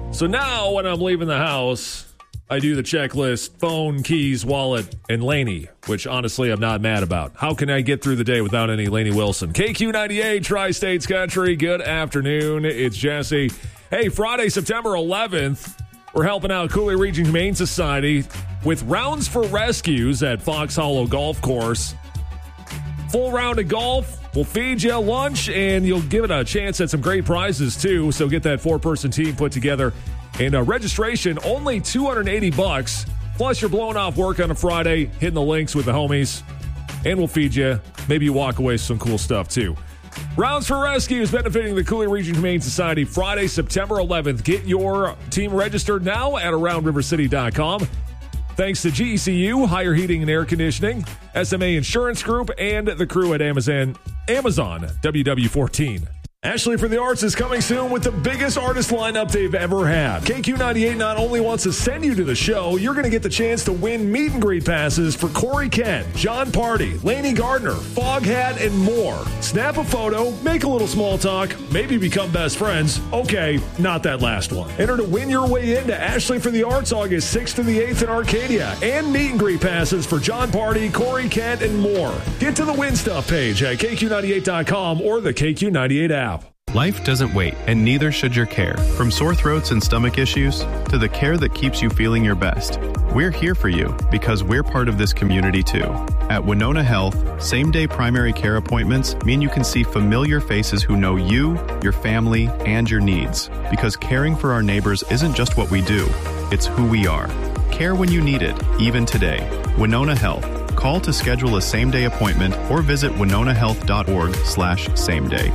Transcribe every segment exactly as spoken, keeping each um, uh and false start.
So now when I'm leaving the house, I do the checklist, phone, keys, wallet, and Lainey, which honestly I'm not mad about. How can I get through the day without any Lainey Wilson? K Q ninety-eight, Tri-States Country, good afternoon. It's Jesse. Hey, Friday, September eleventh, we're helping out Cooley Region Humane Society with Rounds for Rescues at Fox Hollow Golf Course. Full round of golf. We'll feed you lunch, and you'll give it a chance at some great prizes, too. So get that four-person team put together. And uh, registration, only two hundred eighty bucks. Plus, you're blowing off work on a Friday, hitting the links with the homies. And we'll feed you. Maybe you walk away with some cool stuff, too. Rounds for Rescues benefiting the Cooley Region Humane Society Friday, September eleventh. Get your team registered now at around river city dot com. Thanks to G E C U, Higher Heating and Air Conditioning, S M A Insurance Group, and the crew at Amazon, Amazon W W fourteen. Ashley for the Arts is coming soon with the biggest artist lineup they've ever had. K Q ninety-eight not only wants to send you to the show, you're going to get the chance to win meet and greet passes for Corey Kent, John Party, Lainey Gardner, Foghat, and more. Snap a photo, make a little small talk, maybe become best friends. Okay, not that last one. Enter to win your way into Ashley for the Arts August sixth to the eighth in Arcadia, and meet and greet passes for John Party, Corey Kent, and more. Get to the Win Stuff page at K Q ninety-eight dot com or the K Q ninety-eight app. Life doesn't wait, and neither should your care. From sore throats and stomach issues to the care that keeps you feeling your best. We're here for you because we're part of this community too. At Winona Health, same-day primary care appointments mean you can see familiar faces who know you, your family, and your needs. Because caring for our neighbors isn't just what we do, it's who we are. Care when you need it, even today. Winona Health. Call to schedule a same-day appointment or visit winona health dot org slash same day.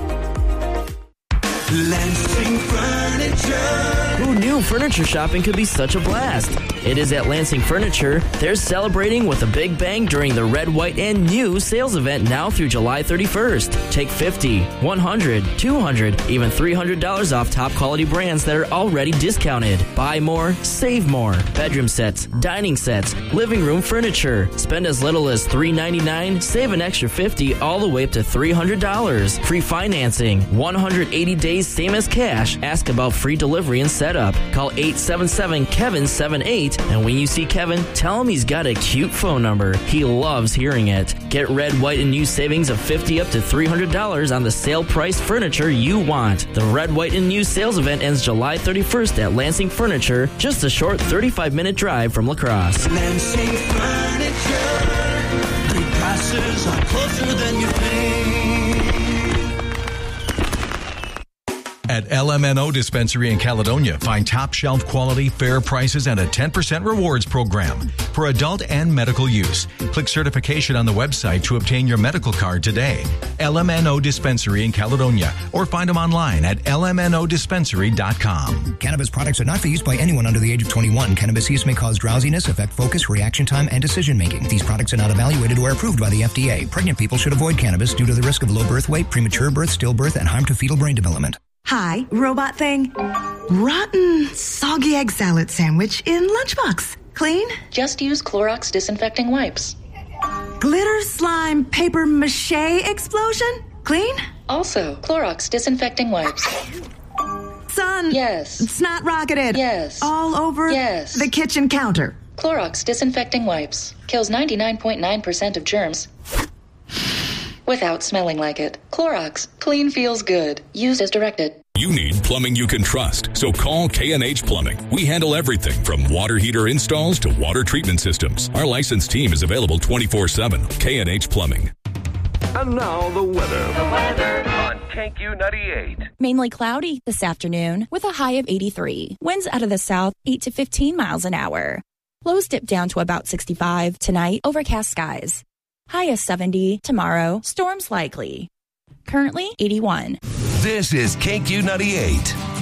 Lansing Furniture. Who knew furniture shopping could be such a blast? It is at Lansing Furniture. They're celebrating with a big bang during the Red, White, and New sales event now through July thirty-first. Take fifty, one hundred, two hundred, even three hundred dollars off top quality brands that are already discounted. Buy more, save more. Bedroom sets, dining sets, living room furniture. Spend as little as three ninety-nine, save an extra fifty, all the way up to three hundred dollars. Free financing, one hundred eighty days same as cash. Ask about free delivery and setup. Call eight seven seven, Kevin seven eight, and when you see Kevin, tell him he's got a cute phone number. He loves hearing it. Get Red, White, and New savings of fifty up to three hundred dollars on the sale price furniture you want. The Red, White, and New sales event ends July thirty-first at Lansing Furniture, just a short thirty-five minute drive from La Crosse. Lansing Furniture. Great prices are closer than you think. At L M N O Dispensary in Caledonia, find top shelf quality, fair prices, and a ten percent rewards program for adult and medical use. Click certification on the website to obtain your medical card today. L M N O Dispensary in Caledonia, or find them online at L M N O dispensary dot com. Cannabis products are not for use by anyone under the age of twenty-one. Cannabis use may cause drowsiness, affect focus, reaction time, and decision making. These products are not evaluated or approved by the F D A. Pregnant people should avoid cannabis due to the risk of low birth weight, premature birth, stillbirth, and harm to fetal brain development. Hi, robot thing. Rotten, soggy egg salad sandwich in lunchbox. Clean? Just use Clorox disinfecting wipes. Glitter slime paper mache explosion? Clean? Also, Clorox disinfecting wipes. Son. Yes. Snot rocketed. Yes. All over yes. the kitchen counter. Clorox disinfecting wipes. Kills ninety-nine point nine percent of germs without smelling like it. Clorox. Clean feels good. Used as directed. You need plumbing you can trust, so call K and H Plumbing. We handle everything from water heater installs to water treatment systems. Our licensed team is available twenty-four seven. K and H Plumbing. And now the weather. The weather on K Q ninety-eight. Mainly cloudy this afternoon with a high of eighty-three. Winds out of the south, eight to fifteen miles an hour. Lows dip down to about sixty-five. Tonight, overcast skies. High of seventy. Tomorrow, storms likely. Currently eighty-one. This is K Q ninety-eight.